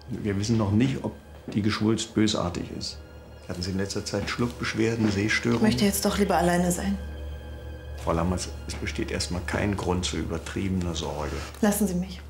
Wir wissen noch nicht, ob die Geschwulst bösartig ist. Hatten Sie in letzter Zeit Schluckbeschwerden, Sehstörungen? Ich möchte jetzt doch lieber alleine sein. Frau Lammers, es besteht erstmal kein Grund zu übertriebener Sorge. Lassen Sie mich.